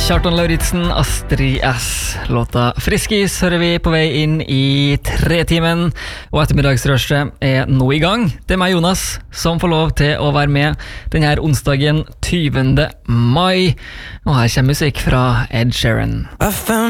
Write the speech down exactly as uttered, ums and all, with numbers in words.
Kjartan Lauritzen, Astrid S. Låta Friskis hører vi på vei inn i tretimen, og ettermiddagsrørstet er nå i gang. Det er meg, Jonas, som får lov til å være med denne onsdagen tyvende mai, og her kommer musikk fra Ed Sheeran.